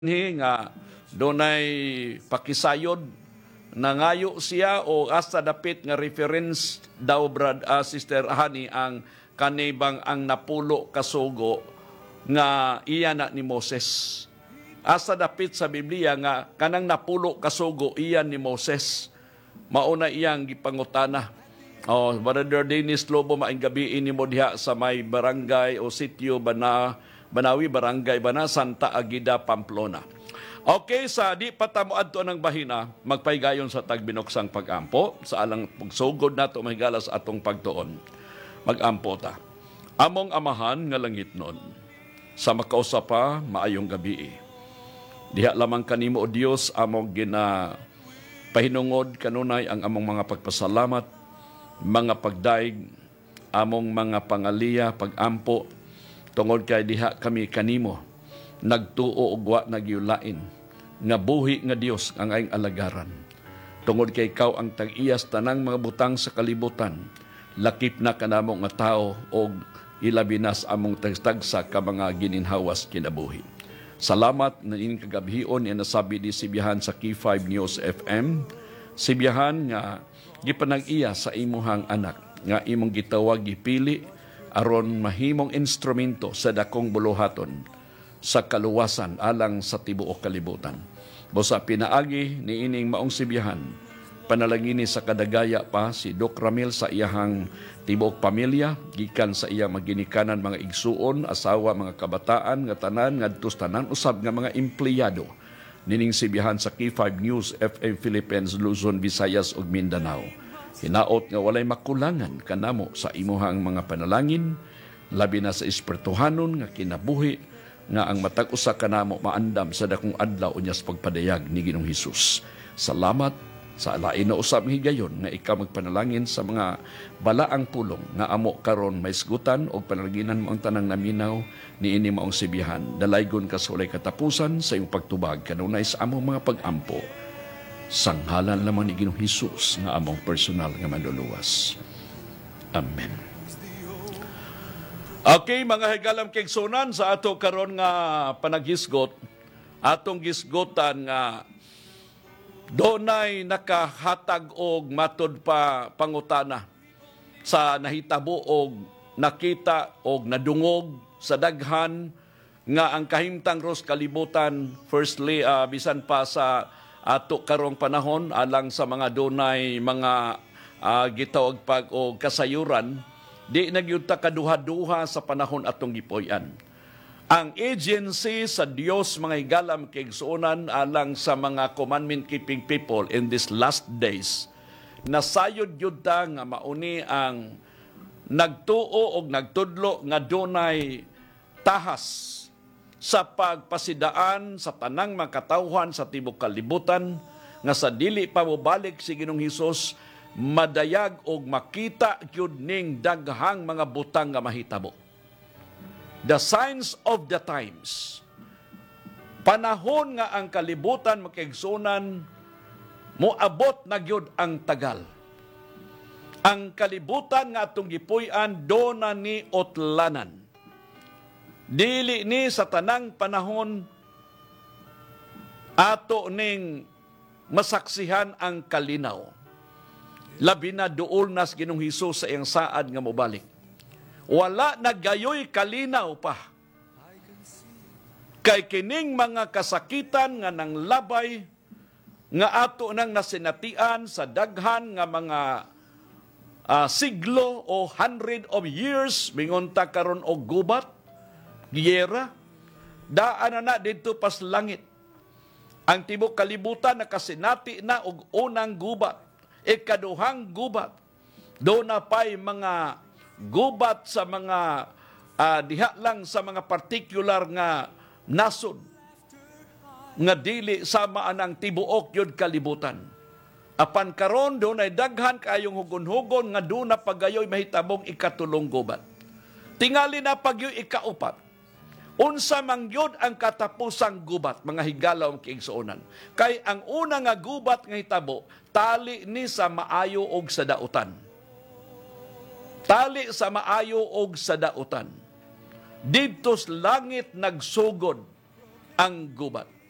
nga dunay pakisayod na ngayo siya o asa dapit nga reference daw Sister Hani ang kanibang ang napulo kasugo nga iya na ni Moses. Asa dapit sa Biblia nga kanang napulo kasugo iyan ni Moses. Mauna iyang gipangutana. Brother Dennis Lobo, maing gabi ini mo diha sa may barangay o sitio Banawi, Barangay Bana, Santa Agida, Pamplona. Okay, sa di patamo adto ng bahina, magpaygayon sa tagbinoksang pagampo, sa alang pagsugod nato mahigala sa atong pagtuon. Magampo ta. Among amahan nga langit nun, sa makausapa, maayong gabi. Diha lamang kanimo o Dios, among pahinungod kanunay ang among mga pagpasalamat, mga pagdaig, among mga pangaliya, pagampo, tungod kay diha kami kanimo nagtuo og wa nagyulain nga buhi nga Dios ang aing alagaran. Tungod kay ikaw ang tag-iyas tanang mga butang sa kalibutan, lakip na kanamo nga tao og ilabinas among tagtagsa ka mga gininhawas kinabuhi. Salamat na ining kagabhion nga nasabi di sibihan sa K5 News FM. Sibihan nga gipanag-iya sa imuhang anak nga imong gitawag gipili aron mahimong instrumento sa dakong buluhaton sa kaluwasan alang sa tibuok kalibutan. Busa pinaagi ni ining maong sibihan, panalangini sa kadagaya pa si Doc Ramil sa iyahang tibuok pamilya, gikan sa iyang maginikanan mga igsuon, asawa, mga kabataan, nga tanan, ngadtos tanan usab nga mga empleyado. Nining sibihan sa K5 News FM Philippines, Luzon, Visayas ug Mindanao. Hinaot nga walay makulangan kanamo sa imuhang mga panalangin, labi na sa espirituhanon nga kinabuhi nga ang matag usa kanamo maandam sa dakong adlaw unyas pagpadayag ni Ginoong Hesus. Salamat sa lain na usab higayon nga ikaw magpanalangin sa mga balaang pulong nga amo karon maisgutan og panalanginan mo ang tanang naminaw ni ini maong sibihan. Dalaygon ka sa walay katapusan sa iyong pagtubag kanunay sa among mga pagampo. Sanghalan lamang ni Ginoong Hesus nga among personal nga manluluwas. Amen. Okay, mga higalam kigsunan sa ato karon nga panaghisgot, atong gisgotan nga donay nakahatag og matud pa pangutana sa nahitabo og nakita og nadungog sa daghan nga ang kahimtang ros kalibutan, firstly bisan pa sa ato karong panahon alang sa mga donay mga gitawag pag o kasayuran, di nagyunta kaduha-duha sa panahon atong gipoy-an. Ang agency sa Dios mga higalam kigsuonan alang sa mga commandment keeping people in these last days, nasayod yun ta nga mauni ang nagtuo og nagtudlo nga donay tahas sa pagpasidaan sa tanang mga katawhan sa tibok kalibutan nga sa dili pa mobalik si Ginoong Hesus madayag og makita gyud ning daghang mga butang nga mahitabo. The signs of the times. Panahon nga ang kalibutan makigsunan moabot na gyud ang tagal. Ang kalibutan nga atong gipuy-an do na ni otlanan. Dili ni sa tanang panahon ato ning masaksihan ang kalinaw. Labi na duol nas Ginoong Hesus sa iyang saad nga mobalik. Wala nagayoy kalinaw pa. Kay kining mga kasakitan nga nang labay nga ato nang nasinatian sa daghan nga mga siglo o 100 of years mingonta karon og gubat, giyera, daan na dito pas langit. Ang tibok kalibutan nakasinati na og unang gubat, ikaduhang gubat. Do na pay mga gubat sa mga diha lang sa mga particular nga nasod nga dili sama anang tibuok yun kalibutan. Apan karon do na daghan kayong hugon-hugon nga do na pagayoy mahitabong ikatulong gubat. Tingali na pagyoy ikaupat. Unsa man gyud ang katapusang gubat, mga higalaw ang kiigsuonan. Kay ang una nga gubat nga hitabo, tali ni sa maayo og sa dautan. Tali sa maayo og sa dautan. Didtos langit nagsugod ang gubat.